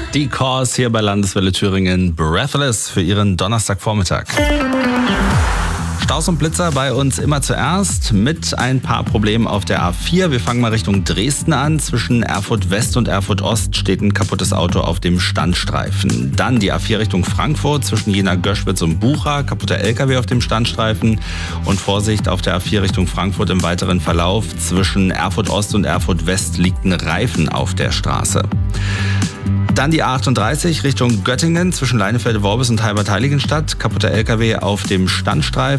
Die Cause hier bei Landeswelle Thüringen, Breathless für ihren Donnerstagvormittag. Staus und Blitzer bei uns immer zuerst mit ein paar Problemen auf der A4. Wir fangen mal Richtung Dresden an. Zwischen Erfurt West und Erfurt Ost steht ein kaputtes Auto auf dem Standstreifen. Dann die A4 Richtung Frankfurt zwischen Jena-Göschwitz und Bucha. Kaputter LKW auf dem Standstreifen. Und Vorsicht auf der A4 Richtung Frankfurt im weiteren Verlauf. Zwischen Erfurt Ost und Erfurt West liegt ein Reifen auf der Straße. Dann die A38 Richtung Göttingen zwischen Leinefelde-Worbis und Halbert-Heiligenstadt. Kaputter LKW auf dem Standstreifen.